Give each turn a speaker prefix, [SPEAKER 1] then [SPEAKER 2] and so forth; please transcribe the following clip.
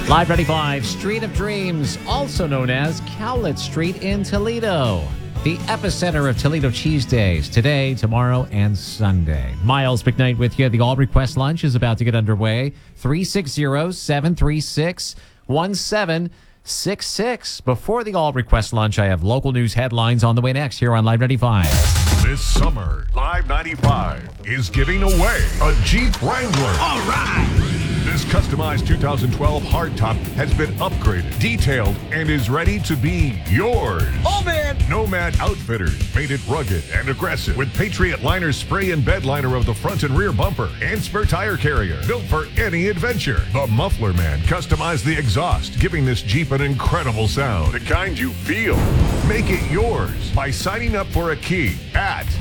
[SPEAKER 1] Live 95, Street of Dreams, also known as Cowlitz Street in Toledo. The epicenter of Toledo cheese days, today, tomorrow, and Sunday. Miles McKnight with you. The All Request Lunch is about to get underway. 360-736-1766. Before the All Request Lunch, I have local news headlines on the way next here on Live 95.
[SPEAKER 2] This summer, Live 95 is giving away a Jeep Wrangler.
[SPEAKER 3] All right!
[SPEAKER 2] This customized 2012 hardtop has been upgraded, detailed, and is ready to be yours.
[SPEAKER 3] Oh, man!
[SPEAKER 2] Nomad Outfitters made it rugged and aggressive with Patriot Liner spray and bed liner of the front and rear bumper and spare tire carrier, built for any adventure. The Muffler Man customized the exhaust, giving this Jeep an incredible sound, the kind you feel. Make it yours by signing up for a key at